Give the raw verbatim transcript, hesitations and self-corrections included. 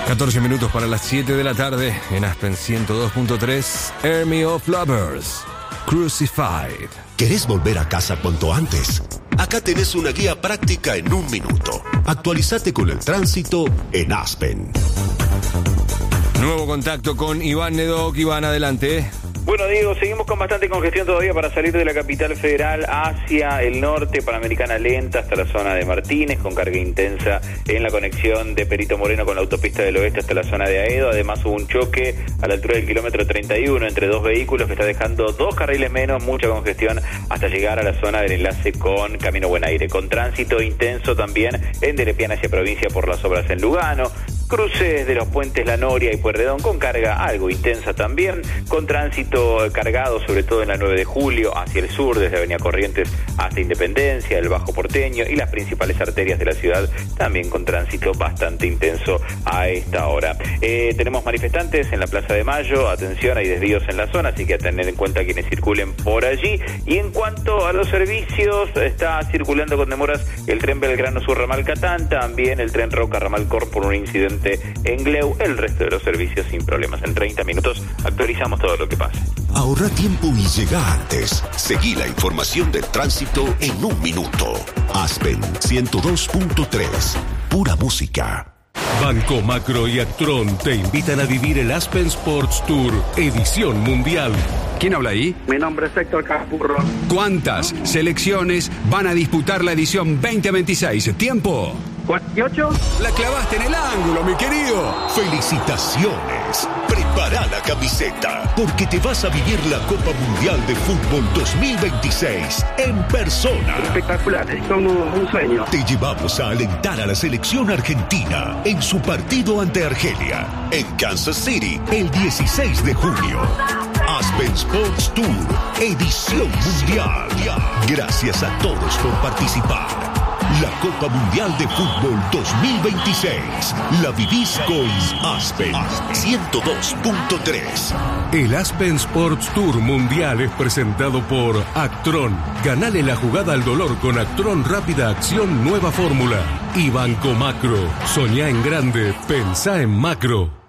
catorce minutos para las siete de la tarde en Aspen ciento dos punto tres. Army of Lovers, Crucified. ¿Querés volver a casa cuanto antes? Acá tenés una guía práctica en un minuto. Actualizate con el tránsito en Aspen. Nuevo contacto con Iván Nedoc. Iván, adelante. Bueno, Diego, seguimos con bastante congestión todavía para salir de la capital federal hacia el norte, Panamericana lenta hasta la zona de Martínez, con carga intensa en la conexión de Perito Moreno con la autopista del oeste hasta la zona de Aedo. Además hubo un choque a la altura del kilómetro treinta y uno entre dos vehículos que está dejando dos carriles menos, mucha congestión hasta llegar a la zona del enlace con Camino Buen Aire, con tránsito intenso también en Derepiana hacia provincia por las obras en Lugano. Cruces de los puentes La Noria y Pueyrredón con carga algo intensa también, con tránsito cargado sobre todo en la nueve de julio hacia el sur, desde Avenida Corrientes hasta Independencia, el Bajo Porteño y las principales arterias de la ciudad, también con tránsito bastante intenso a esta hora. Eh, tenemos manifestantes en la Plaza de Mayo, atención, hay desvíos en la zona, así que a tener en cuenta quienes circulen por allí. Y en cuanto a los servicios, está circulando con demoras el tren Belgrano Sur Ramal Catán, también el tren Roca Ramal Cor por un incidente en Gleu, el resto de los servicios sin problemas. En treinta minutos actualizamos todo lo que pase. Ahorra tiempo y llega antes. Seguí la información del tránsito en un minuto. Aspen ciento dos punto tres. Pura música. Banco Macro y Actron te invitan a vivir el Aspen Sports Tour, edición mundial. ¿Quién habla ahí? Mi nombre es Héctor Capurro. ¿Cuántas selecciones van a disputar la edición veinte veintiséis? ¿Tiempo? ¿cuarenta y ocho? La clavaste en el ángulo, mi querido. ¡Felicitaciones! Prepara la camiseta, porque te vas a vivir la Copa Mundial de Fútbol dos mil veintiséis en persona. Espectacular, es como un sueño. Te llevamos a alentar a la selección argentina en su partido ante Argelia, en Kansas City, el dieciséis de junio. Aspen Sports Tour, edición mundial. Gracias a todos por participar. La Copa Mundial de Fútbol dos mil veintiséis la vivís con Aspen ciento dos punto tres. El Aspen Sports Tour Mundial es presentado por Actron. Ganale la jugada al dolor con Actron Rápida Acción Nueva Fórmula. Y Banco Macro. Soñá en grande, pensá en macro.